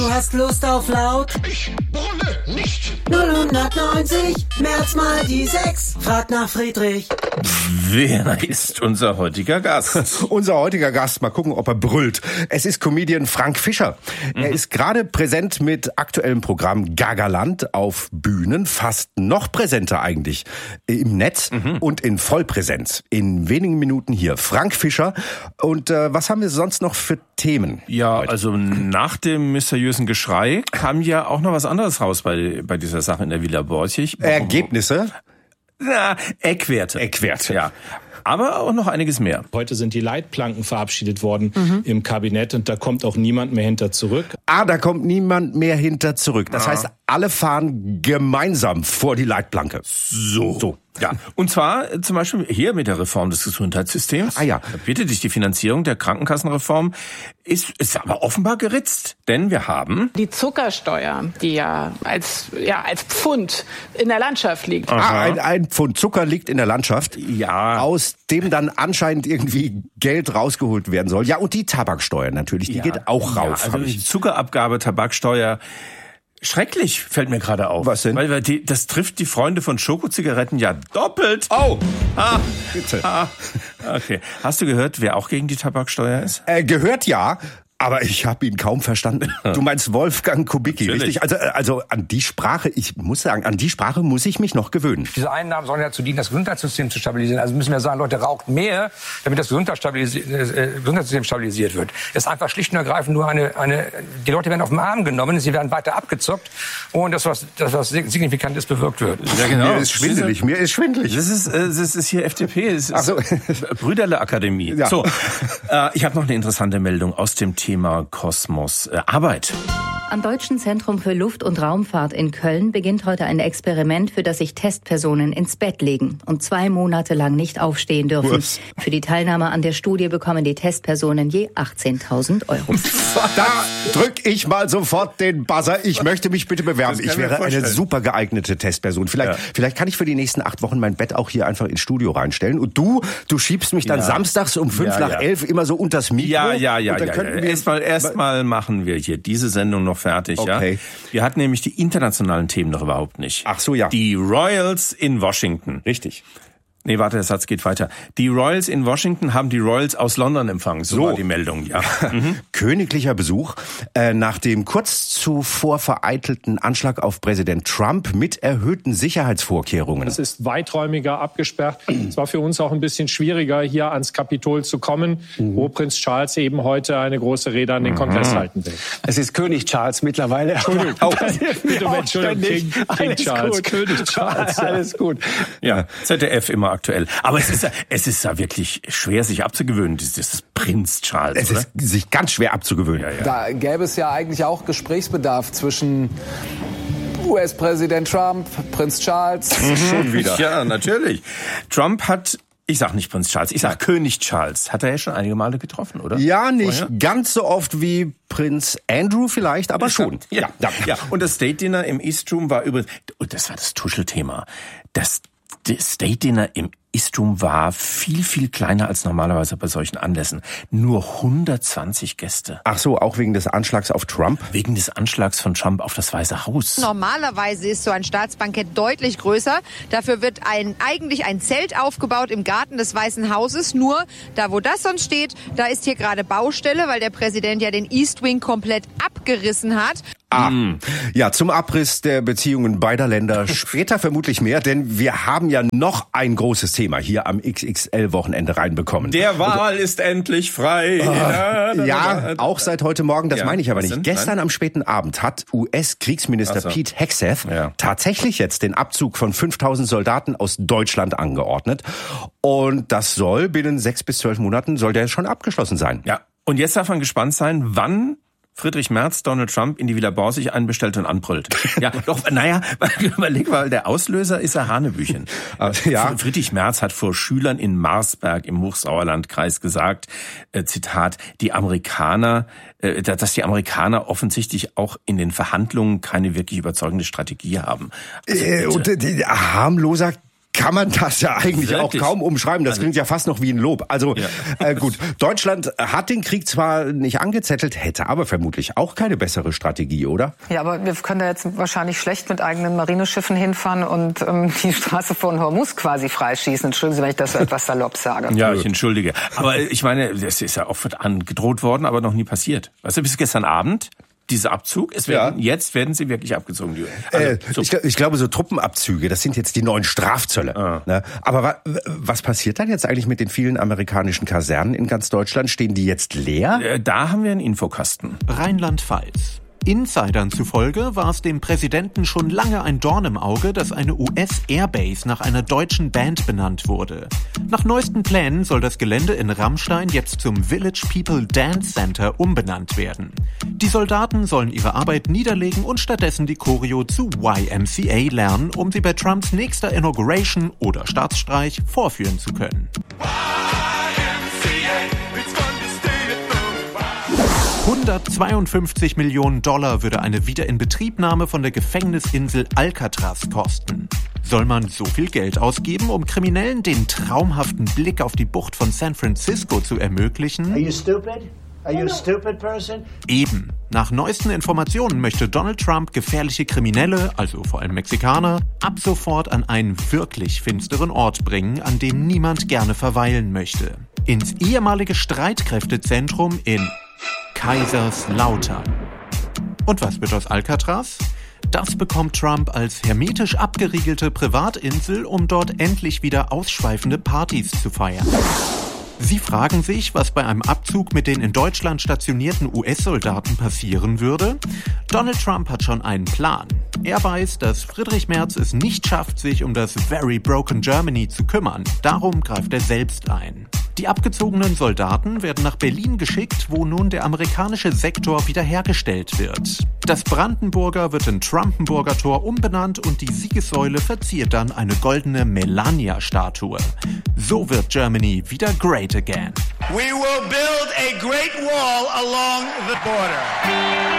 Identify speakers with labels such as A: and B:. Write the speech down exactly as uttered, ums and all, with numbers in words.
A: Du hast Lust auf laut?
B: Ich brülle nicht.
A: null neunzig, März mal die sechs. Frag nach Friedrich.
C: Wer ist unser heutiger Gast?
D: Unser heutiger Gast, mal gucken, ob er brüllt. Es ist Comedian Frank Fischer. Mhm. Er ist gerade präsent mit aktuellem Programm Gagaland auf Bühnen, fast noch präsenter eigentlich im Netz mhm. und in Vollpräsenz. In wenigen Minuten hier Frank Fischer. Und äh, was haben wir sonst noch für Themen?
C: Ja,
D: heute?
C: Also nach dem mysteriösen Geschrei kam ja auch noch was anderes raus bei, bei dieser Sache in der Villa Borchig.
D: Ergebnisse?
C: Na, Eckwerte.
D: Eckwerte.
C: Ja. Aber auch noch einiges mehr.
E: Heute sind die Leitplanken verabschiedet worden mhm. im Kabinett und da kommt auch niemand mehr hinter zurück.
D: Ah, da kommt niemand mehr hinter zurück. Das
C: ah.
D: heißt, alle fahren gemeinsam vor die Leitplanke.
C: So.
D: so.
C: Ja, und zwar zum Beispiel hier mit der Reform des Gesundheitssystems.
D: Ah ja.
C: Da bittet dich die Finanzierung der Krankenkassenreform ist, ist aber offenbar geritzt. Denn wir haben
F: die Zuckersteuer, die ja als, ja, als Pfund in der Landschaft liegt.
D: Ah, ein, ein Pfund Zucker liegt in der Landschaft.
C: Ja.
D: Aus dem dann anscheinend irgendwie Geld rausgeholt werden soll. Ja, und die Tabaksteuer natürlich, die ja. geht auch rauf.
C: Ja, also die Zuckerabgabe, Tabaksteuer. Schrecklich, fällt mir gerade auf.
D: Was denn?
C: Weil, weil die, das trifft die Freunde von Schokozigaretten ja doppelt.
D: Oh,
C: ah,
D: bitte.
C: Ah, okay. Hast du gehört, wer auch gegen die Tabaksteuer ist?
D: Äh, gehört ja. Aber ich habe ihn kaum verstanden. Du meinst Wolfgang Kubicki,
C: Natürlich.
D: richtig? Also, also an die Sprache, ich muss sagen, an die Sprache muss ich mich noch gewöhnen.
G: Diese Einnahmen sollen ja dazu dienen, das Gesundheitssystem zu stabilisieren. Also müssen wir sagen, Leute, raucht mehr, damit das Gesundheitsstabilisi- äh, Gesundheitssystem stabilisiert wird. Es ist einfach schlicht und ergreifend nur eine, eine, die Leute werden auf den Arm genommen, sie werden weiter abgezockt und das, was, das, was Signifikantes bewirkt wird.
C: Ja, genau.
D: Mir ist schwindelig, mir ist schwindelig.
C: Das ist, äh, das ist hier F D P, das ist
D: Ach so.
C: Brüderle-Akademie.
D: Ja.
C: So, äh, ich habe noch eine interessante Meldung aus dem Thema Kosmos. Äh, Arbeit.
H: Am Deutschen Zentrum für Luft- und Raumfahrt in Köln beginnt heute ein Experiment, für das sich Testpersonen ins Bett legen und zwei Monate lang nicht aufstehen dürfen.
D: Was?
H: Für die Teilnahme an der Studie bekommen die Testpersonen je achtzehntausend Euro.
D: Da drück ich mal sofort den Buzzer. Ich möchte mich bitte bewerben. Ich wäre eine super geeignete Testperson. Vielleicht, ja. vielleicht kann ich für die nächsten acht Wochen mein Bett auch hier einfach ins Studio reinstellen. Und du, du schiebst mich dann
C: ja.
D: samstags um fünf
C: ja,
D: nach
C: ja.
D: elf immer so unters Mikro.
C: Ja, ja, ja.
D: Und dann
C: ja,
D: könnten
C: ja.
D: wir
C: Erstmal, erstmal machen wir hier diese Sendung noch fertig.
D: Okay.
C: Ja? Wir hatten nämlich die internationalen Themen noch überhaupt nicht.
D: Ach so, ja.
C: Die Royals in Washington.
D: Richtig.
C: Nee, warte, der Satz geht weiter. Die Royals in Washington haben die Royals aus London empfangen. So, so. war die Meldung, ja.
D: Mhm. Königlicher Besuch. Äh, nach dem kurz zuvor vereitelten Anschlag auf Präsident Trump mit erhöhten Sicherheitsvorkehrungen.
I: Es ist weiträumiger abgesperrt. Es war für uns auch ein bisschen schwieriger, hier ans Kapitol zu kommen, mhm. wo Prinz Charles eben heute eine große Rede an den Kongress mhm. halten will.
J: Es ist König Charles mittlerweile.
I: Entschuldigung, oh. Bitte, Entschuldigung, King, King Charles.
J: Gut.
I: König Charles. Ja.
J: Alles gut.
C: Ja, Z D F immer aktuell. Aber es ist ja, es ist ja wirklich schwer, sich abzugewöhnen. Das ist Prinz Charles,
D: Es
C: oder?
D: ist sich ganz schwer abzugewöhnen.
C: Ja, ja.
K: Da gäbe es ja eigentlich auch Gesprächsbedarf zwischen U S-Präsident Trump, Prinz Charles.
C: Mhm. Schon wieder. Ja, natürlich. Trump hat, ich sag nicht Prinz Charles, ich sag König Charles. Hat er ja schon einige Male getroffen, oder?
D: Ja, nicht
C: Vorher?
D: ganz so oft wie Prinz Andrew vielleicht, aber schon.
C: Ja, ja. ja. Und das State Dinner im East Room war übrigens, und das war das Tuschelthema, das State Dinner im East Room war viel, viel kleiner als normalerweise bei solchen Anlässen. Nur hundertzwanzig Gäste.
D: Ach so, auch wegen des Anschlags auf Trump?
C: Wegen des Anschlags von Trump auf das Weiße Haus.
L: Normalerweise ist so ein Staatsbankett deutlich größer. Dafür wird ein, eigentlich ein Zelt aufgebaut im Garten des Weißen Hauses. Nur da, wo das sonst steht, da ist hier gerade Baustelle, weil der Präsident ja den East Wing komplett abgerissen hat.
D: Ah, ja, zum Abriss der Beziehungen beider Länder später vermutlich mehr, denn wir haben ja noch ein großes Thema hier am X X L-Wochenende reinbekommen.
C: Der Wahl ist endlich frei.
D: Oh, ja, auch seit heute Morgen, das ja, meine ich aber nicht. Denn? Gestern
C: Nein?
D: am späten Abend hat U S-Kriegsminister so. Pete Hegseth
C: ja.
D: tatsächlich jetzt den Abzug von fünftausend Soldaten aus Deutschland angeordnet. Und das soll binnen sechs bis zwölf Monaten, soll der schon abgeschlossen sein.
C: Ja, und jetzt darf man gespannt sein, wann Friedrich Merz Donald Trump in die Villa Borsig einbestellt und anbrüllt. Ja, doch, naja, überleg mal, der Auslöser ist ja Hanebüchen. Ja. Friedrich Merz hat vor Schülern in Marsberg im Hochsauerlandkreis gesagt, äh, Zitat, die Amerikaner, äh, dass die Amerikaner offensichtlich auch in den Verhandlungen keine wirklich überzeugende Strategie haben. Also,
D: äh, und die harmloser kann man das ja eigentlich
C: Wirklich?
D: auch kaum umschreiben. Das klingt ja fast noch wie ein Lob. Also
C: Ja.
D: äh, gut, Deutschland hat den Krieg zwar nicht angezettelt, hätte aber vermutlich auch keine bessere Strategie, oder?
M: Ja, aber wir können da jetzt wahrscheinlich schlecht mit eigenen Marineschiffen hinfahren und ähm, die Straße von Hormuz quasi freischießen. Entschuldigen Sie, wenn ich das so etwas salopp sage.
C: Ja, ich entschuldige. Aber ich meine, das ist ja oft angedroht worden, aber noch nie passiert. Weißt du, bis gestern Abend, dieser Abzug, es werden, ja. jetzt werden sie wirklich abgezogen. Die, also,
D: äh,
C: so.
D: ich, ich glaube, so Truppenabzüge, das sind jetzt die neuen Strafzölle. Ah. Ne? Aber wa, was passiert dann jetzt eigentlich mit den vielen amerikanischen Kasernen in ganz Deutschland? Stehen die jetzt leer?
C: Äh, da haben wir einen Infokasten.
N: Rheinland-Pfalz. Insidern zufolge war es dem Präsidenten schon lange ein Dorn im Auge, dass eine U S-Airbase nach einer deutschen Band benannt wurde. Nach neuesten Plänen soll das Gelände in Rammstein jetzt zum Village People Dance Center umbenannt werden. Die Soldaten sollen ihre Arbeit niederlegen und stattdessen die Choreo zu Y M C A lernen, um sie bei Trumps nächster Inauguration oder Staatsstreich vorführen zu können. hundertzweiundfünfzig Millionen Dollar würde eine Wiederinbetriebnahme von der Gefängnisinsel Alcatraz kosten. Soll man so viel Geld ausgeben, um Kriminellen den traumhaften Blick auf die Bucht von San Francisco zu ermöglichen?
O: Are you stupid? Are you a stupid person?
N: Eben. Nach neuesten Informationen möchte Donald Trump gefährliche Kriminelle, also vor allem Mexikaner, ab sofort an einen wirklich finsteren Ort bringen, an dem niemand gerne verweilen möchte. Ins ehemalige Streitkräftezentrum in Kaiserslautern. Und was wird aus Alcatraz? Das bekommt Trump als hermetisch abgeriegelte Privatinsel, um dort endlich wieder ausschweifende Partys zu feiern. Sie fragen sich, was bei einem Abzug mit den in Deutschland stationierten U S-Soldaten passieren würde? Donald Trump hat schon einen Plan. Er weiß, dass Friedrich Merz es nicht schafft, sich um das Very Broken Germany zu kümmern. Darum greift er selbst ein. Die abgezogenen Soldaten werden nach Berlin geschickt, wo nun der amerikanische Sektor wiederhergestellt wird. Das Brandenburger wird in Trumpenburger Tor umbenannt und die Siegessäule verziert dann eine goldene Melania-Statue. So wird Germany wieder great again.
P: We will build a great wall along the border.